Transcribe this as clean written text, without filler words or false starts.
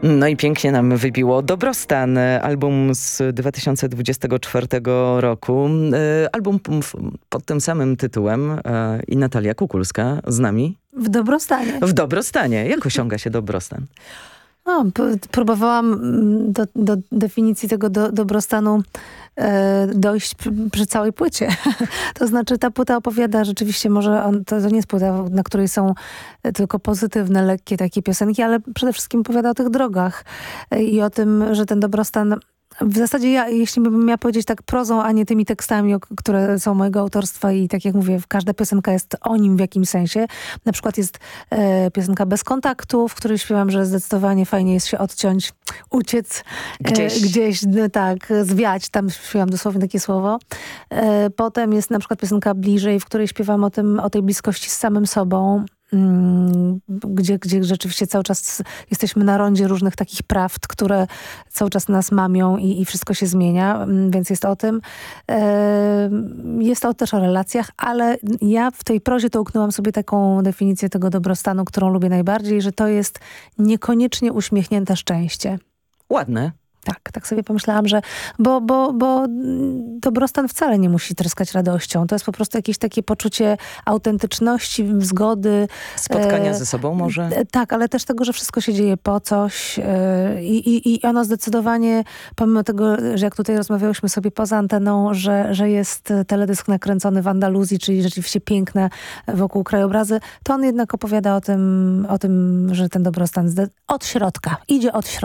No i pięknie nam wybiło Dobrostan, album z 2024 roku. Album pod tym samym tytułem i Natalia Kukulska z nami. W dobrostanie. W dobrostanie. Jak osiąga się dobrostan? Próbowałam do definicji tego dobrostanu dojść przy całej płycie. To znaczy ta płyta opowiada rzeczywiście, to nie jest płyta, na której są tylko pozytywne, lekkie takie piosenki, ale przede wszystkim opowiada o tych drogach i o tym, że ten dobrostan w zasadzie jeśli bym miała powiedzieć tak prozą, a nie tymi tekstami, które są mojego autorstwa i tak jak mówię, każda piosenka jest o nim w jakimś sensie. Na przykład jest piosenka Bez kontaktu, w której śpiewam, że zdecydowanie fajnie jest się odciąć, uciec gdzieś tak, zwiać. Tam śpiewam dosłownie takie słowo. Potem jest na przykład piosenka Bliżej, w której śpiewam o tej bliskości z samym sobą. Gdzie rzeczywiście cały czas jesteśmy na rondzie różnych takich prawd, które cały czas nas mamią i wszystko się zmienia, więc jest o tym. Jest to też o relacjach, ale ja w tej prozie to uknęłam sobie taką definicję tego dobrostanu, którą lubię najbardziej, że to jest niekoniecznie uśmiechnięte szczęście. Ładne. Tak sobie pomyślałam, że bo dobrostan wcale nie musi tryskać radością. To jest po prostu jakieś takie poczucie autentyczności, zgody. Spotkania ze sobą może? Tak, ale też tego, że wszystko się dzieje po coś i ono zdecydowanie, pomimo tego, że jak tutaj rozmawiałyśmy sobie poza anteną, że jest teledysk nakręcony w Andaluzji, czyli rzeczywiście piękne wokół krajobrazy, to on jednak opowiada o tym, że ten dobrostan od środka, idzie od środka.